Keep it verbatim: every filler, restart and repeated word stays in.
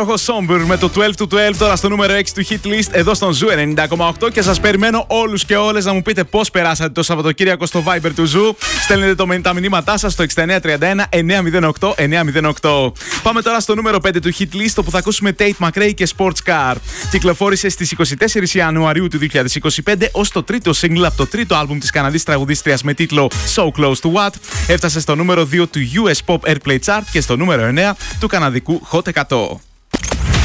Υπέροχο Somber με το δώδεκα του δώδεκα τώρα στο νούμερο έξι του Hit List εδώ στον Ζου ενενήντα κόμμα οκτώ και σας περιμένω όλους και όλες να μου πείτε πώς περάσατε το Σαββατοκύριακο στο Viber του Ζου. Στέλνετε το, τα μηνύματά σας στο εξήντα εννέα τριάντα ένα εννιακόσια οκτώ εννιακόσια οκτώ. Πάμε τώρα στο νούμερο πέντε του Hit List όπου θα ακούσουμε Tate McRae και Sports Car. Κυκλοφόρησε στις είκοσι τέσσερις Ιανουαρίου του δύο χιλιάδες είκοσι πέντε ως το τρίτο single από το τρίτο άλμπουμ της Καναδής τραγουδίστριας με τίτλο So Close to What. Έφτασε στο νούμερο δύο του γιου ες Pop Airplay Chart και στο νούμερο εννέα του καναδικού Hot εκατό.